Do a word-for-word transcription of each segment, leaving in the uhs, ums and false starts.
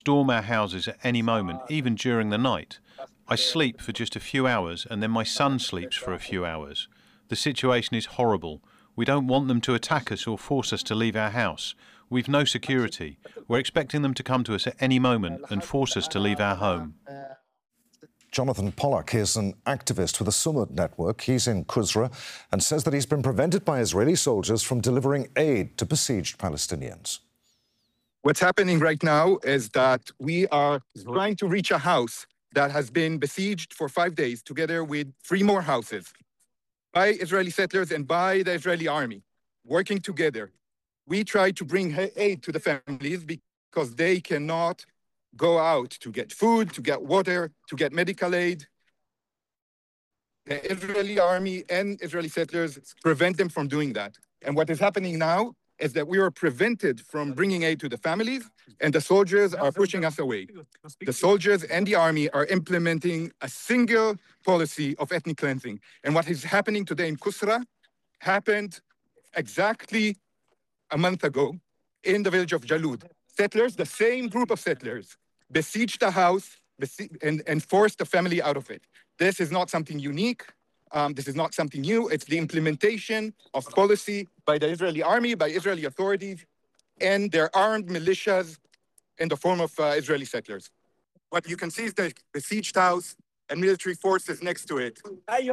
storm our houses at any moment, even during the night. I sleep for just a few hours and then my son sleeps for a few hours. The situation is horrible. We don't want them to attack us or force us to leave our house. We've no security. We're expecting them to come to us at any moment and force us to leave our home. Jonathan Pollack is an activist with the Sumud Network. He's in Qusra and says that he's been prevented by Israeli soldiers from delivering aid to besieged Palestinians. What's happening right now is that we are trying to reach a house that has been besieged for five days together with three more houses by Israeli settlers and by the Israeli army, working together. We try to bring aid to the families because they cannot go out to get food, to get water, to get medical aid. The Israeli army and Israeli settlers prevent them from doing that. And what is happening now is that we are prevented from bringing aid to the families, and the soldiers are pushing us away. The soldiers and the army are implementing a single policy of ethnic cleansing. And what is happening today in Qusra happened exactly a month ago in the village of Jalud. Settlers, the same group of settlers, besieged the house and, and forced the family out of it. This is not something unique. Um, this is not something new. It's the implementation of policy by the Israeli army, by Israeli authorities, and their armed militias in the form of uh, Israeli settlers. What you can see is the besieged house and military forces next to it. I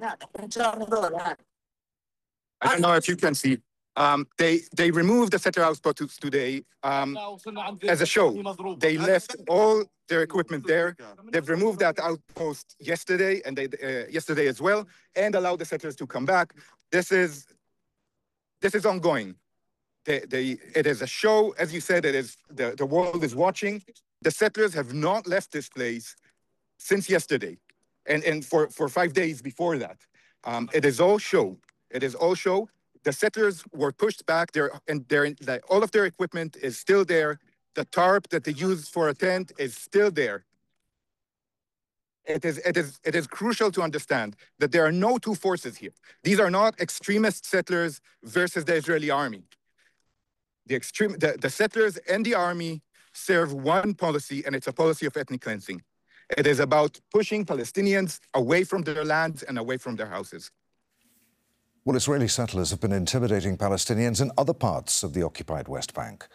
don't know if you can see. Um, they they removed the settler outposts today um, as a show. They left all their equipment there. They've removed that outpost yesterday and they uh, yesterday as well, and allowed the settlers to come back. This is this is ongoing. They, they, it is a show, as you said. It is the, the world is watching. The settlers have not left this place since yesterday, and and for for five days before that. Um, it is all show. It is all show. The settlers were pushed back there, and their, like, all of their equipment is still there. The tarp that they used for a tent is still there. It is, it is, it is crucial to understand that there are no two forces here. These are not extremist settlers versus the Israeli army. The, extreme, the, the settlers and the army serve one policy, and it's a policy of ethnic cleansing. It is about pushing Palestinians away from their lands and away from their houses. Well, Israeli settlers have been intimidating Palestinians in other parts of the occupied West Bank.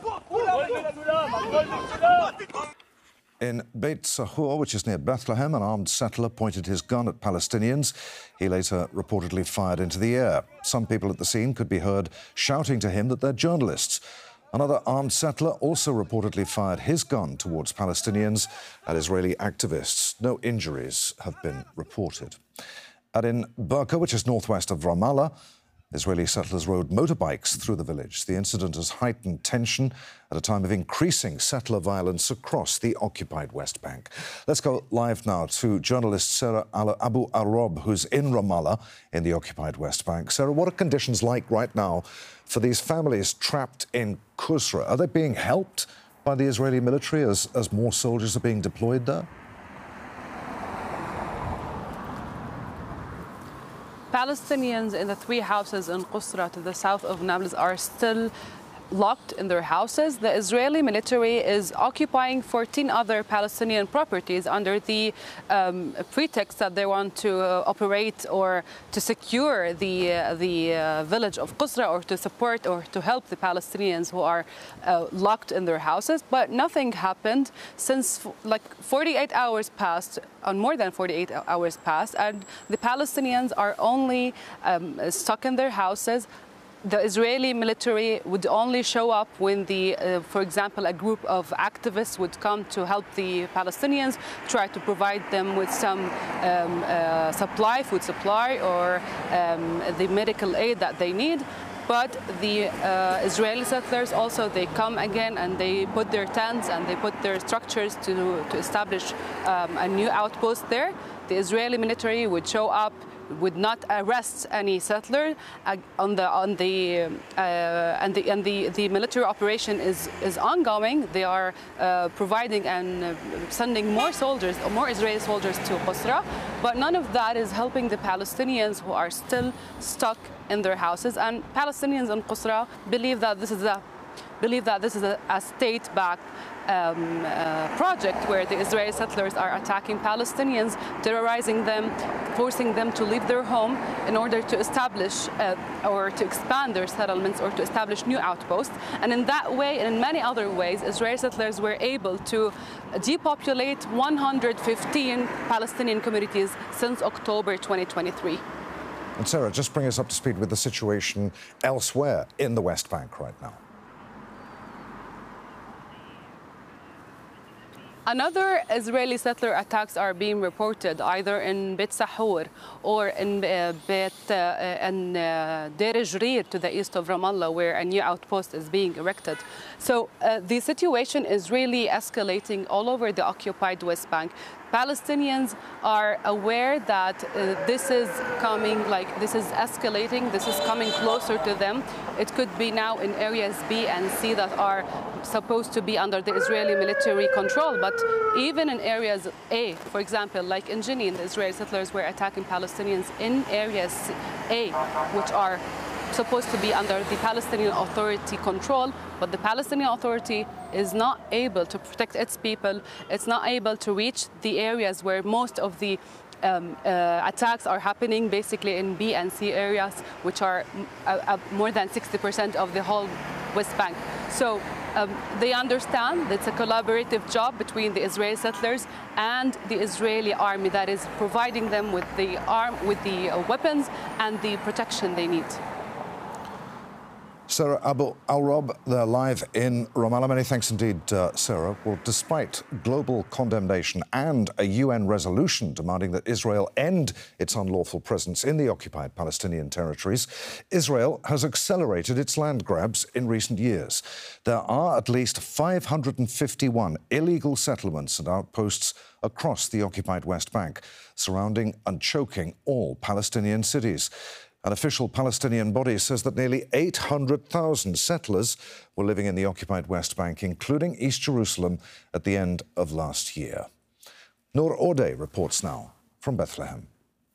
In Beit Sahur, which is near Bethlehem, an armed settler pointed his gun at Palestinians. He later reportedly fired into the air. Some people at the scene could be heard shouting to him that they're journalists. Another armed settler also reportedly fired his gun towards Palestinians and Israeli activists. No injuries have been reported. And in Bekaa, which is northwest of Ramallah, Israeli settlers rode motorbikes through the village. The incident has heightened tension at a time of increasing settler violence across the occupied West Bank. Let's go live now to journalist Sarah Abu Arob, who's in Ramallah in the occupied West Bank. Sarah, what are conditions like right now for these families trapped in Qusra? Are they being helped by the Israeli military as, as more soldiers are being deployed there? Palestinians in the three houses in Qusra to the south of Nablus are still locked in their houses. The Israeli military is occupying fourteen other Palestinian properties under the um, pretext that they want to uh, operate or to secure the, uh, the uh, village of Qusra, or to support or to help the Palestinians who are uh, locked in their houses. But nothing happened since like forty-eight hours passed, on more than forty-eight hours passed, and the Palestinians are only um, stuck in their houses. The Israeli military would only show up when the, uh, for example, a group of activists would come to help the Palestinians, try to provide them with some um, uh, supply, food supply, or um, the medical aid that they need. But the uh, Israeli settlers also, they come again and they put their tents and they put their structures to, to establish um, a new outpost there. The Israeli military would show up, would not arrest any settler uh, on the on the uh, and the and the the military operation is is ongoing. They are uh, providing and uh, sending more soldiers, more Israeli soldiers to Qusra, but none of that is helping the Palestinians who are still stuck in their houses. And Palestinians in Qusra believe that this is a believe that this is a, a state-backed um, uh, project where the Israeli settlers are attacking Palestinians, terrorizing them, forcing them to leave their home in order to establish uh, or to expand their settlements or to establish new outposts. And in that way, and in many other ways, Israeli settlers were able to depopulate one hundred fifteen Palestinian communities since October twenty twenty-three. And Sarah, just bring us up to speed with the situation elsewhere in the West Bank right now. Another Israeli settler attacks are being reported either in Beit Sahur or in uh, Beit uh, in uh, Deir Jrir to the east of Ramallah, where a new outpost is being erected. So uh, the situation is really escalating all over the occupied West Bank. Palestinians are aware that uh, this is coming, like this is escalating, this is coming closer to them. It could be now in areas B and C that are supposed to be under the Israeli military control, but even in areas A, for example, like in Jenin, the Israeli settlers were attacking Palestinians in areas A, which are supposed to be under the Palestinian Authority control, but the Palestinian Authority is not able to protect its people. It's not able to reach the areas where most of the um, uh, attacks are happening, basically in B and C areas, which are uh, uh, more than sixty percent of the whole West Bank. So um, they understand that it's a collaborative job between the Israeli settlers and the Israeli army that is providing them with the arm, with the uh, weapons and the protection they need. Sarah Abu Al-Rob, they're live in Ramallah. Many thanks indeed, uh, Sarah. Well, despite global condemnation and a U N resolution demanding that Israel end its unlawful presence in the occupied Palestinian territories, Israel has accelerated its land grabs in recent years. There are at least five hundred fifty-one illegal settlements and outposts across the occupied West Bank, surrounding and choking all Palestinian cities. An official Palestinian body says that nearly eight hundred thousand settlers were living in the occupied West Bank, including East Jerusalem, at the end of last year. Noor Ordeh reports now from Bethlehem.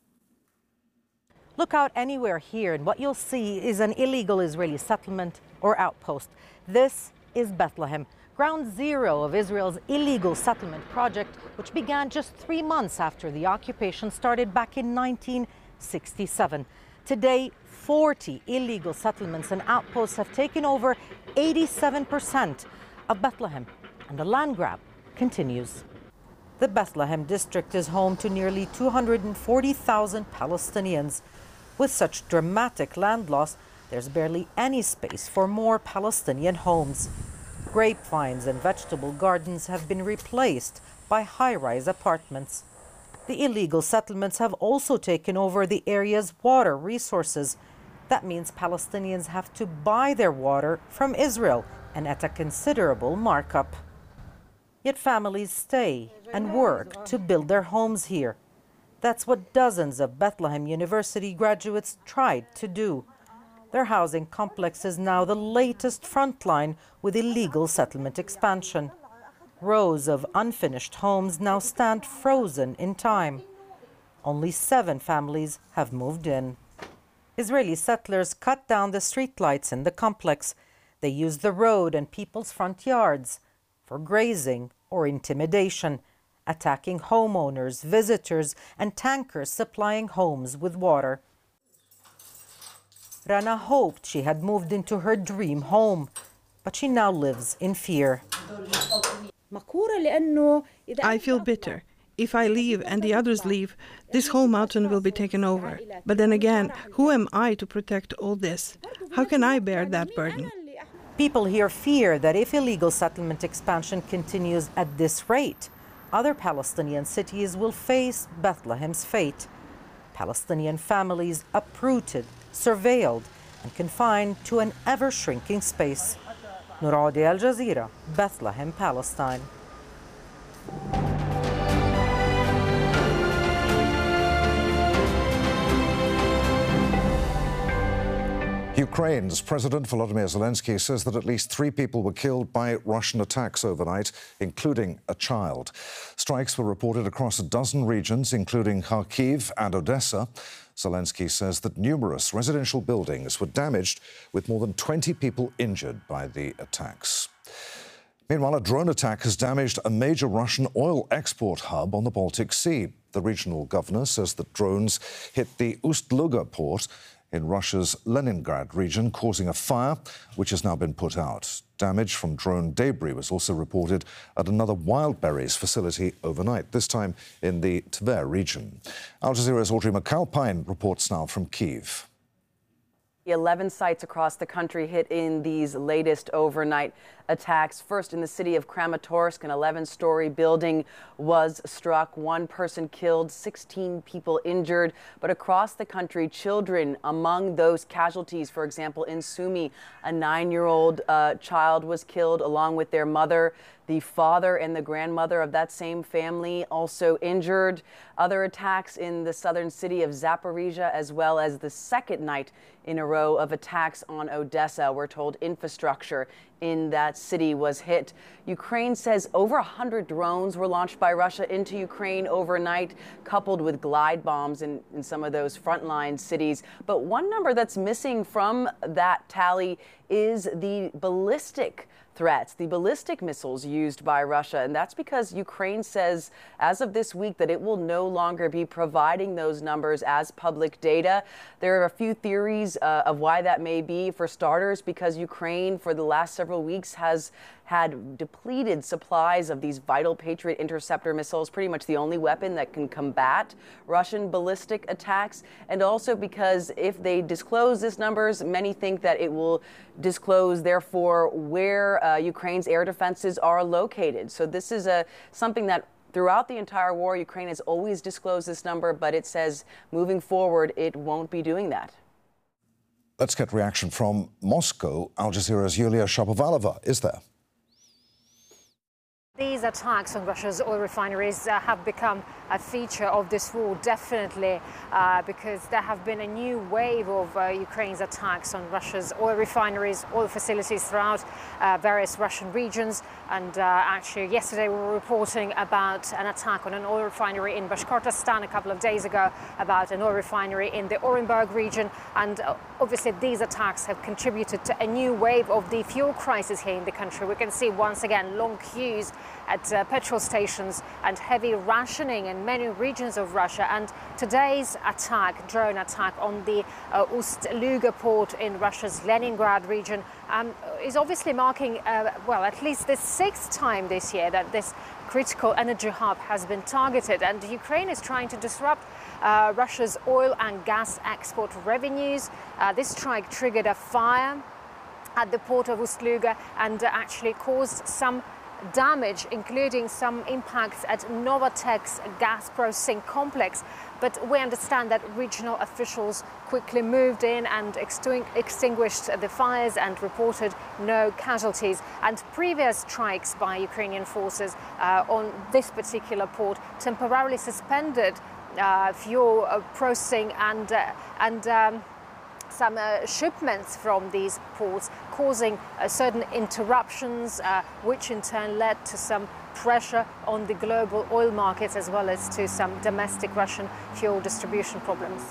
Look out anywhere here and what you'll see is an illegal Israeli settlement or outpost. This is Bethlehem, ground zero of Israel's illegal settlement project, which began just three months after the occupation started back in nineteen sixty-seven. Today, forty illegal settlements and outposts have taken over eighty-seven percent of Bethlehem, and the land grab continues. The Bethlehem district is home to nearly two hundred forty thousand Palestinians. With such dramatic land loss, there's barely any space for more Palestinian homes. Grapevines and vegetable gardens have been replaced by high-rise apartments. The illegal settlements have also taken over the area's water resources. That means Palestinians have to buy their water from Israel, and at a considerable markup. Yet families stay and work to build their homes here. That's what dozens of Bethlehem University graduates tried to do. Their housing complex is now the latest frontline with illegal settlement expansion. Rows of unfinished homes now stand frozen in time. Only seven families have moved in. Israeli settlers cut down the streetlights in the complex. They use the road and people's front yards for grazing or intimidation, attacking homeowners, visitors, and tankers supplying homes with water. Rana hoped she had moved into her dream home, but she now lives in fear. I feel bitter. If I leave and the others leave, this whole mountain will be taken over. But then again, who am I to protect all this? How can I bear that burden? People here fear that if illegal settlement expansion continues at this rate, other Palestinian cities will face Bethlehem's fate. Palestinian families uprooted, surveilled, and confined to an ever-shrinking space. Noor Ordeh, Al Jazeera, Bethlehem, Palestine. Ukraine's President Volodymyr Zelensky says that at least three people were killed by Russian attacks overnight, including a child. Strikes were reported across a dozen regions, including Kharkiv and Odessa. Zelensky says that numerous residential buildings were damaged, with more than twenty people injured by the attacks. Meanwhile, a drone attack has damaged a major Russian oil export hub on the Baltic Sea. The regional governor says that drones hit the Ust-Luga port in Russia's Leningrad region, causing a fire, which has now been put out. Damage from drone debris was also reported at another wild berries facility overnight, this time in the Tver region. Al Jazeera's Audrey McAlpine reports now from Kyiv. eleven sites across the country hit in these latest overnight attacks. First, in the city of Kramatorsk, an eleven-story building was struck. One person killed, sixteen people injured. But across the country, children among those casualties. For example, in Sumy, a nine-year-old uh, child was killed along with their mother. The father and the grandmother of that same family also injured. Other attacks in the southern city of Zaporizhia, as well as the second night in a row of attacks on Odessa. We're told infrastructure in that city was hit. Ukraine says over one hundred drones were launched by Russia into Ukraine overnight, coupled with glide bombs in, in some of those frontline cities. But one number that's missing from that tally is the ballistic threats, the ballistic missiles used by Russia. And that's because Ukraine says as of this week that it will no longer be providing those numbers as public data. There are a few theories uh, of why that may be. For starters, because Ukraine for the last several weeks has had depleted supplies of these vital Patriot interceptor missiles, pretty much the only weapon that can combat Russian ballistic attacks. And also because if they disclose these numbers, many think that it will disclose, therefore, where uh, Ukraine's air defenses are located. So this is a something that throughout the entire war, Ukraine has always disclosed this number, but it says moving forward, it won't be doing that. Let's get reaction from Moscow. Al Jazeera's Yulia Shapovalova is there. These attacks on Russia's oil refineries uh, have become a feature of this war, definitely, uh, because there have been a new wave of uh, Ukraine's attacks on Russia's oil refineries, oil facilities throughout uh, various Russian regions. And uh, actually, yesterday we were reporting about an attack on an oil refinery in Bashkortostan, a couple of days ago about an oil refinery in the Orenburg region. And uh, obviously, these attacks have contributed to a new wave of the fuel crisis here in the country. We can see once again long queues at uh, petrol stations and heavy rationing in many regions of Russia. And today's attack, drone attack on the uh, Ust-Luga port in Russia's Leningrad region um, is obviously marking, uh, well, at least the sixth time this year that this critical energy hub has been targeted. And Ukraine is trying to disrupt uh, Russia's oil and gas export revenues. Uh, this strike triggered a fire at the port of Ust-Luga and uh, actually caused some damage, including some impacts at Novatek's gas processing complex. But we understand that regional officials quickly moved in and extinguished the fires and reported no casualties. And previous strikes by Ukrainian forces uh, on this particular port temporarily suspended uh, fuel uh, processing and, uh, and um, some uh, shipments from these ports, causing uh, certain interruptions, uh, which in turn led to some pressure on the global oil markets, as well as to some domestic Russian fuel distribution problems.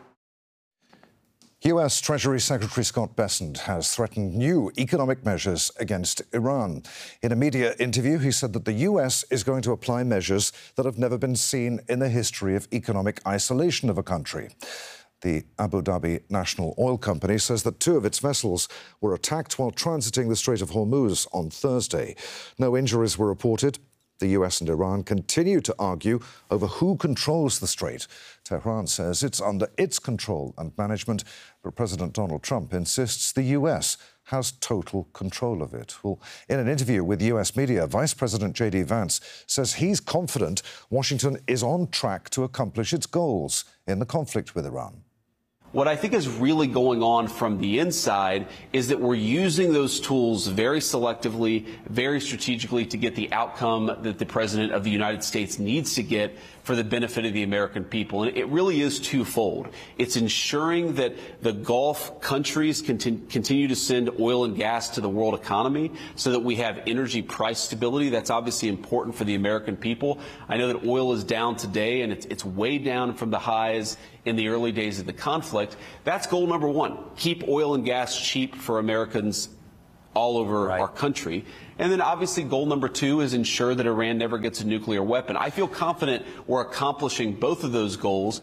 U S Treasury Secretary Scott Bessent has threatened new economic measures against Iran. In a media interview, he said that the U S is going to apply measures that have never been seen in the history of economic isolation of a country. The Abu Dhabi National Oil Company says that two of its vessels were attacked while transiting the Strait of Hormuz on Thursday. No injuries were reported. The U S and Iran continue to argue over who controls the strait. Tehran says it's under its control and management, but President Donald Trump insists the U S has total control of it. Well, in an interview with U S media, Vice President J D Vance says he's confident Washington is on track to accomplish its goals in the conflict with Iran. What I think is really going on from the inside is that we're using those tools very selectively, very strategically to get the outcome that the President of the United States needs to get for the benefit of the American people. And it really is twofold. It's ensuring that the Gulf countries conti- continue to send oil and gas to the world economy so that we have energy price stability. That's obviously important for the American people. I know that oil is down today, and it's, it's way down from the highs in the early days of the conflict. That's goal number one. Keep oil and gas cheap for Americans all over right. our country. And then obviously goal number two is ensure that Iran never gets a nuclear weapon. I feel confident we're accomplishing both of those goals.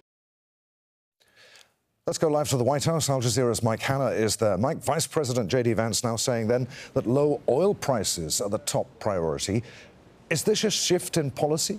Let's go live to the White House. Al Jazeera's Mike Hanna is there. Mike, Vice President J D Vance now saying then that low oil prices are the top priority. Is this a shift in policy?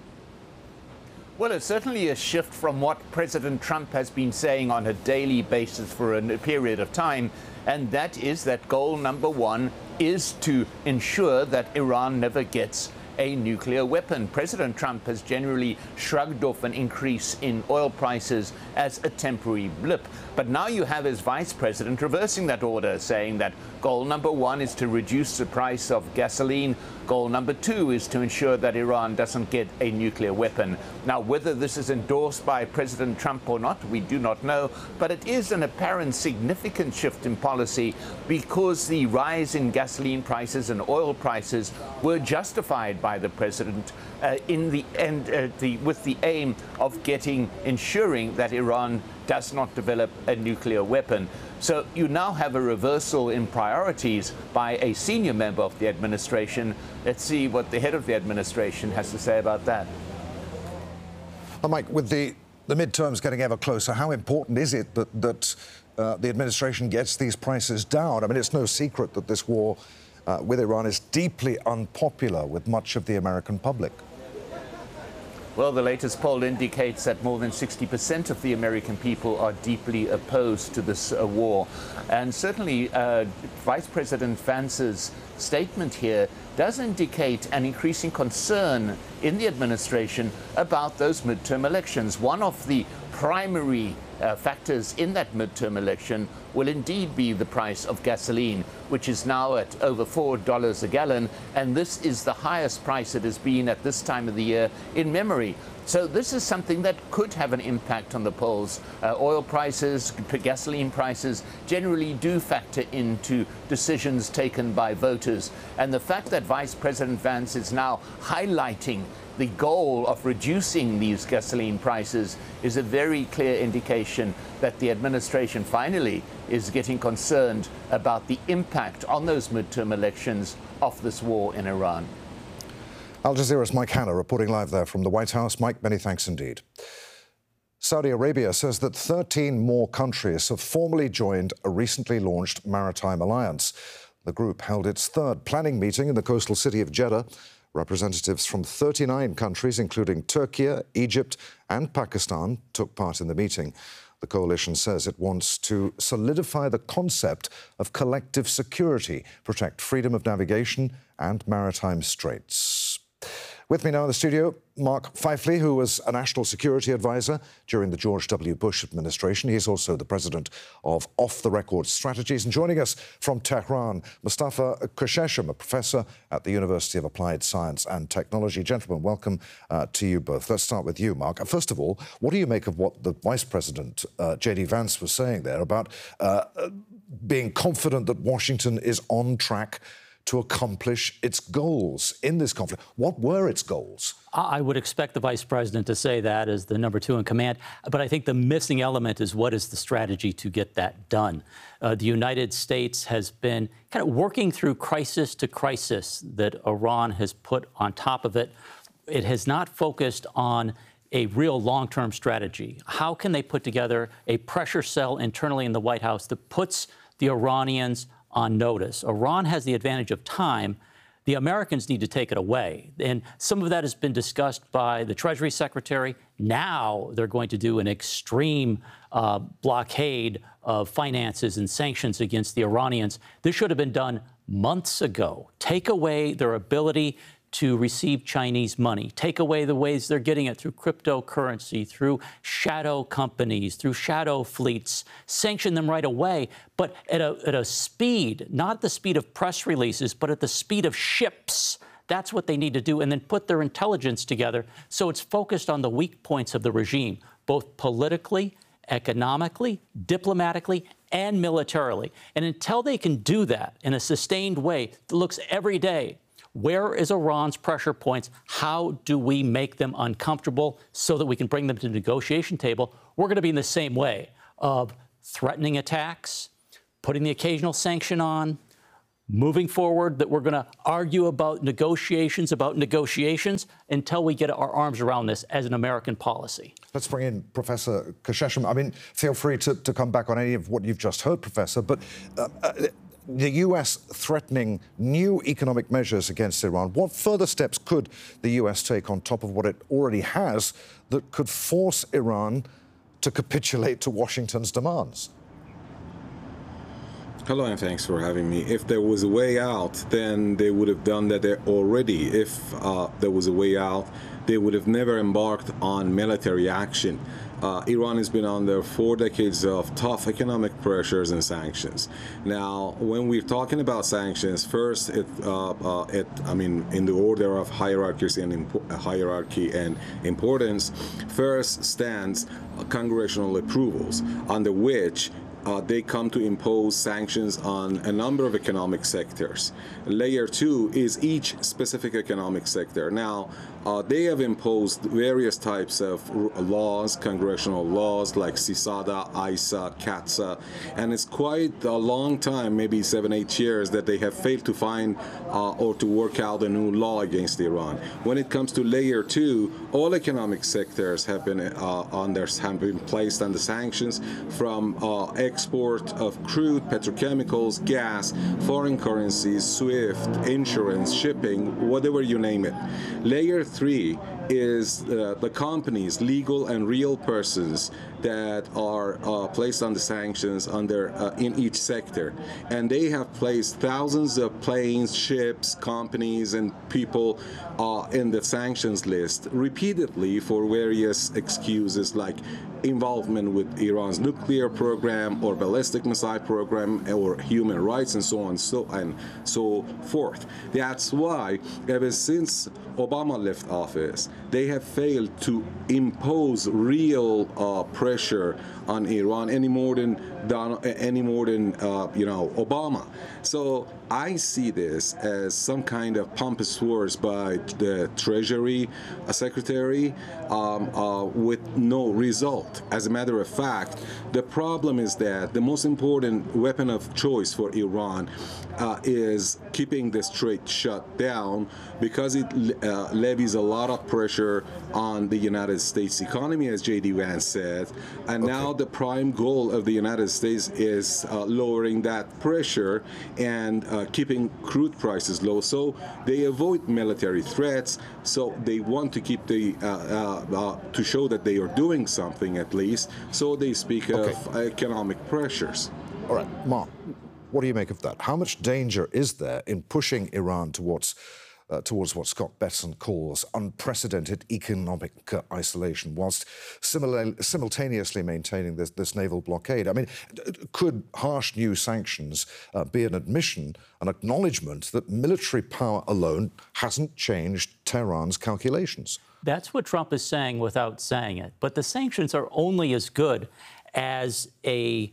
Well, it's certainly a shift from what President Trump has been saying on a daily basis for a period of time, and that is that goal number one is to ensure that Iran never gets a nuclear weapon. President Trump has generally shrugged off an increase in oil prices as a temporary blip. But now you have his vice president reversing that order, saying that goal number one is to reduce the price of gasoline. Goal number two is to ensure that Iran doesn't get a nuclear weapon. Now, whether this is endorsed by President Trump or not, we do not know. But it is an apparent significant shift in policy because the rise in gasoline prices and oil prices were justified by the president uh, in the end, uh, the, with the aim of getting, ensuring that Iran does not develop a nuclear weapon. So you now have a reversal in priorities by a senior member of the administration. Let's see what the head of the administration has to say about that. Well, Mike, with the, the midterms getting ever closer, how important is it that, that uh, the administration gets these prices down? I mean, it's no secret that this war uh, with Iran is deeply unpopular with much of the American public. Well, the latest poll indicates that more than sixty percent of the American people are deeply opposed to this uh, war. And certainly uh, Vice President Vance's statement here does indicate an increasing concern in the administration about those midterm elections. One of the primary uh, factors in that midterm election will indeed be the price of gasoline, which is now at over four dollars a gallon, and this is the highest price it has been at this time of the year in memory. So this is something that could have an impact on the polls. Uh, oil prices, gasoline prices generally do factor into decisions taken by voters. And the fact that Vice President Vance is now highlighting the goal of reducing these gasoline prices is a very clear indication that the administration finally is getting concerned about the impact on those midterm elections of this war in Iran. Al Jazeera's Mike Hanna reporting live there from the White House. Mike, many thanks indeed. Saudi Arabia says that thirteen more countries have formally joined a recently launched maritime alliance. The group held its third planning meeting in the coastal city of Jeddah. Representatives from thirty-nine countries, including Turkey, Egypt and Pakistan, took part in the meeting. The coalition says it wants to solidify the concept of collective security, protect freedom of navigation and maritime straits. With me now in the studio, Mark Feifley, who was a national security advisor during the George W. Bush administration. He's also the president of Off the Record Strategies. And joining us from Tehran, Mustafa Qusheshim, a professor at the University of Applied Science and Technology. Gentlemen, welcome uh, to you both. Let's start with you, Mark. First of all, what do you make of what the Vice President, uh, J D Vance, was saying there about uh, being confident that Washington is on track to accomplish its goals in this conflict? What were its goals? I would expect the vice president to say that as the number two in command, but I think the missing element is what is the strategy to get that done. Uh, the United States has been kind of working through crisis to crisis that Iran has put on top of it. It has not focused on a real long-term strategy. How can they put together a pressure cell internally in the White House that puts the Iranians on notice? Iran has the advantage of time. The Americans need to take it away. And some of that has been discussed by the Treasury Secretary. Now they're going to do an extreme uh, blockade of finances and sanctions against the Iranians. This should have been done months ago. Take away their ability to receive Chinese money. Take away the ways they're getting it through cryptocurrency, through shadow companies, through shadow fleets. Sanction them right away, but at a, at a speed, not the speed of press releases, but at the speed of ships. That's what they need to do, and then put their intelligence together so it's focused on the weak points of the regime, both politically, economically, diplomatically, and militarily. And until they can do that in a sustained way that looks every day, where is Iran's pressure points? How do we make them uncomfortable so that we can bring them to the negotiation table? We're going to be in the same way of threatening attacks, putting the occasional sanction on, moving forward, that we're going to argue about negotiations, about negotiations, until we get our arms around this as an American policy. Let's bring in Professor Kasheshim. I mean, feel free to, to come back on any of what you've just heard, Professor, but uh, uh, the U S threatening new economic measures against Iran, what further steps could the U S take on top of what it already has that could force Iran to capitulate to Washington's demands? Hello, and thanks for having me. If there was a way out, then they would have done that already. If uh, there was a way out, they would have never embarked on military action. Uh, Iran has been under four decades of tough economic pressures and sanctions. Now, when we're talking about sanctions, first, it, uh, uh, it I mean, in the order of hierarchies and impo- hierarchy and importance, first stands uh, congressional approvals, under which Uh, they come to impose sanctions on a number of economic sectors. Layer two is each specific economic sector. Now, uh, they have imposed various types of laws, congressional laws like CISADA, I S A, CATSA, and it's quite a long time, maybe seven, eight years, that they have failed to find uh, or to work out a new law against Iran. When it comes to layer two, all economic sectors have been uh, on their, have been placed under sanctions, from uh, export of crude, petrochemicals, gas, foreign currencies, SWIFT, insurance, shipping, whatever you name it. Layer three is uh, the companies, legal and real persons, that are uh, placed under sanctions under uh, in each sector, and they have placed thousands of planes, ships, companies, and people uh, in the sanctions list repeatedly for various excuses like involvement with Iran's nuclear program or ballistic missile program or human rights and so on so and so forth. That's why ever since Obama left office, they have failed to impose real uh, pressure on Iran any more than Donald, any more than uh, you know Obama. So I see this as some kind of pompous words by the Treasury uh, Secretary um, uh, with no result. As a matter of fact, the problem is that the most important weapon of choice for Iran uh, is keeping the Strait shut down, because it uh, levies a lot of pressure on the United States economy, as J D Vance said, and okay. now the prime goal of the United States is uh, lowering that pressure and uh, keeping crude prices low, so they avoid military threats. So they want to keep the uh, uh, uh, to show that they are doing something at least. So they speak okay. of economic pressures. All right, Mark, what do you make of that? How much danger is there in pushing Iran towards uh, towards what Scott Betson calls unprecedented economic uh, isolation, whilst similar, simultaneously maintaining this, this naval blockade? I mean, could harsh new sanctions uh, be an admission, an acknowledgement that military power alone hasn't changed Tehran's calculations? That's what Trump is saying without saying it. But the sanctions are only as good as a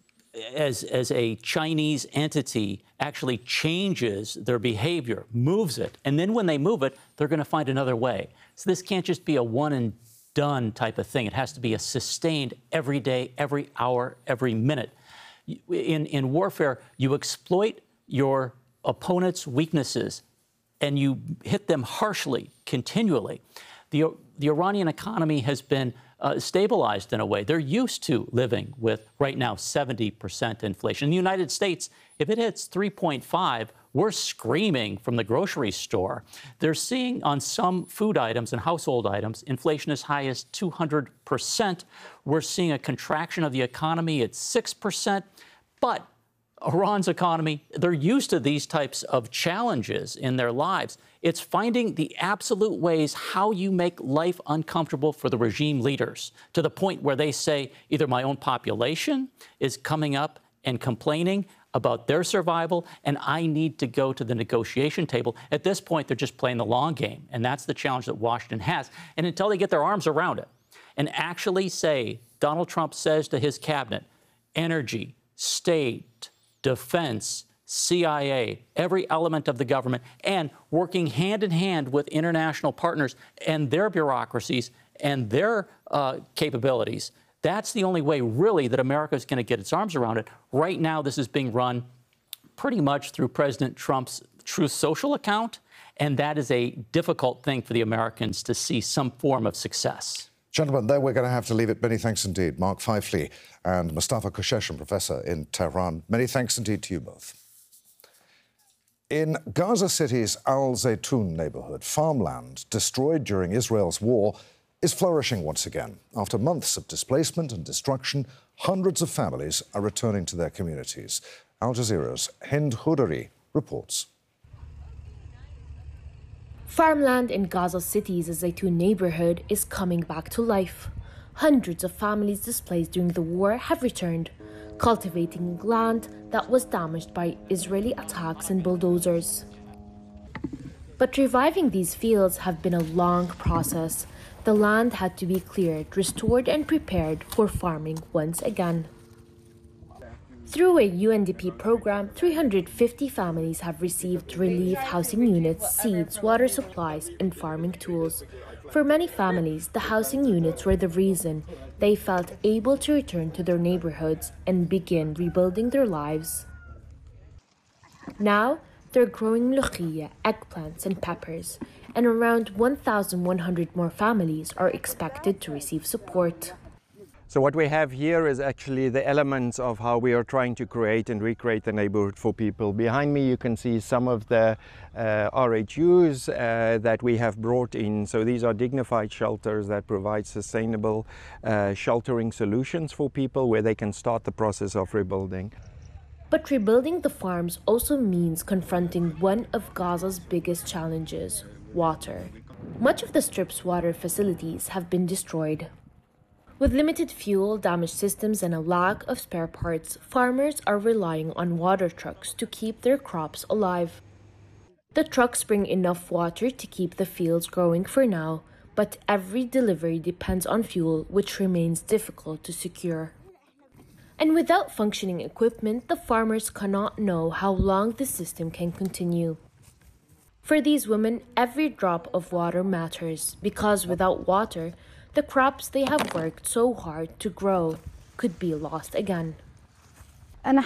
as as a Chinese entity actually changes their behavior, moves it, and then when they move it, they're going to find another way. So this can't just be a one and done type of thing. It has to be a sustained every day, every hour, every minute. In in warfare, you exploit your opponent's weaknesses and you hit them harshly, continually. The, the Iranian economy has been uh, stabilized in a way. They're used to living with, right now, seventy percent inflation. In the United States, if it hits three point five, we're screaming from the grocery store. They're seeing on some food items and household items inflation as high as two hundred percent. We're seeing a contraction of the economy at six percent. But Iran's economy, they're used to these types of challenges in their lives. It's finding the absolute ways how you make life uncomfortable for the regime leaders, to the point where they say either my own population is coming up and complaining about their survival, and I need to go to the negotiation table. At this point, they're just playing the long game, and that's the challenge that Washington has. And until they get their arms around it and actually say, Donald Trump says to his cabinet, energy, state, defense, C I A, every element of the government, and working hand in hand with international partners and their bureaucracies and their uh, capabilities. That's the only way, really, that America is going to get its arms around it. Right now, this is being run pretty much through President Trump's Truth Social account, and that is a difficult thing for the Americans to see some form of success. Gentlemen, there we're going to have to leave it. Many thanks indeed. Mark Fifley and Mustafa Qusheshan, Professor in Tehran. Many thanks indeed to you both. In Gaza City's Al Zaytun neighborhood, farmland destroyed during Israel's war is flourishing once again. After months of displacement and destruction, hundreds of families are returning to their communities. Al Jazeera's Hind Khudari reports. Farmland in Gaza City's Zaytun neighborhood is coming back to life. Hundreds of families displaced during the war have returned, cultivating land that was damaged by Israeli attacks and bulldozers. But reviving these fields have been a long process. The land had to be cleared, restored, and prepared for farming once again. Through a U N D P program, three hundred fifty families have received relief housing units, seeds, water supplies, and farming tools. For many families, the housing units were the reason they felt able to return to their neighborhoods and begin rebuilding their lives. Now, they're growing mlokhia, eggplants, and peppers, and around one thousand one hundred more families are expected to receive support. So what we have here is actually the elements of how we are trying to create and recreate the neighborhood for people. Behind me you can see some of the uh, R H Us uh, that we have brought in. So these are dignified shelters that provide sustainable uh, sheltering solutions for people where they can start the process of rebuilding. But rebuilding the farms also means confronting one of Gaza's biggest challenges: water. Much of the Strip's water facilities have been destroyed. With limited fuel, damaged systems, and a lack of spare parts, farmers are relying on water trucks to keep their crops alive. The trucks bring enough water to keep the fields growing for now, but every delivery depends on fuel, which remains difficult to secure. And without functioning equipment, the farmers cannot know how long the system can continue. For these women, every drop of water matters, because without water, the crops they have worked so hard to grow could be lost again. I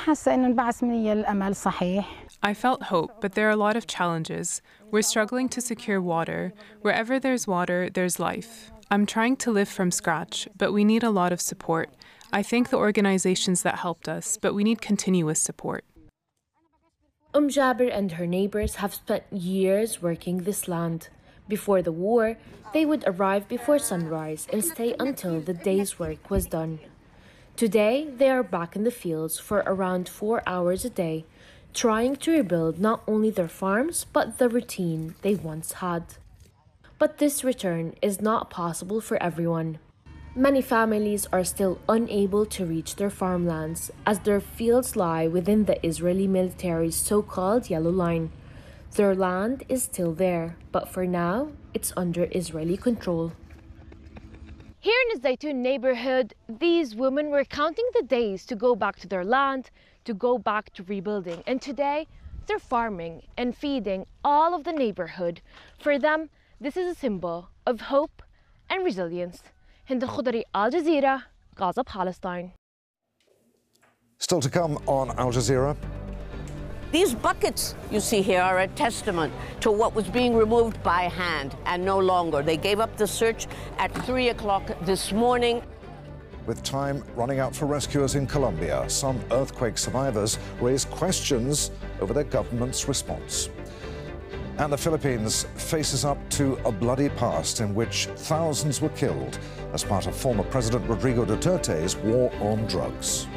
felt hope, but there are a lot of challenges. We're struggling to secure water. Wherever there's water, there's life. I'm trying to live from scratch, but we need a lot of support. I thank the organizations that helped us, but we need continuous support. Umm Jaber and her neighbors have spent years working this land. Before the war, they would arrive before sunrise and stay until the day's work was done. Today, they are back in the fields for around four hours a day, trying to rebuild not only their farms, but the routine they once had. But this return is not possible for everyone. Many families are still unable to reach their farmlands, as their fields lie within the Israeli military's so-called Yellow Line. Their land is still there, but for now, it's under Israeli control. Here in the Zaytun neighborhood, these women were counting the days to go back to their land, to go back to rebuilding. And today, they're farming and feeding all of the neighborhood. For them, this is a symbol of hope and resilience. Hind Khudari, Al Jazeera, Gaza, Palestine. Still to come on Al Jazeera. These buckets you see here are a testament to what was being removed by hand and no longer. They gave up the search at three o'clock this morning. With time running out for rescuers in Colombia, some earthquake survivors raise questions over their government's response. And the Philippines faces up to a bloody past in which thousands were killed as part of former President Rodrigo Duterte's war on drugs.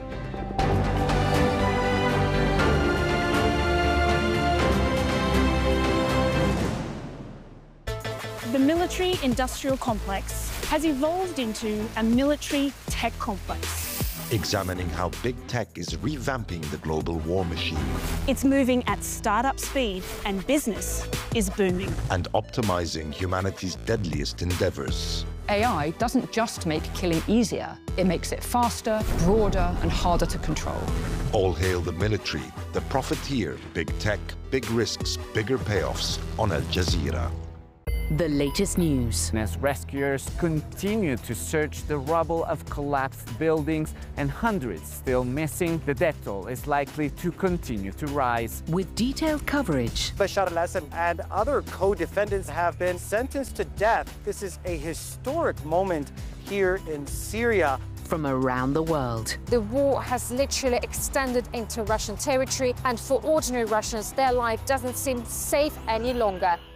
The military-industrial complex has evolved into a military tech complex. Examining how big tech is revamping the global war machine. It's moving at startup speed and business is booming. And optimizing humanity's deadliest endeavors. A I doesn't just make killing easier, it makes it faster, broader, and harder to control. All hail the military, the profiteer, big tech, big risks, bigger payoffs on Al Jazeera. the latest news. As rescuers continue to search the rubble of collapsed buildings and hundreds still missing, the death toll is likely to continue to rise. With detailed coverage. Bashar al-Assad and other co-defendants have been sentenced to death. This is a historic moment here in Syria. From around the world. The war has literally extended into Russian territory, and for ordinary Russians, their life doesn't seem safe any longer.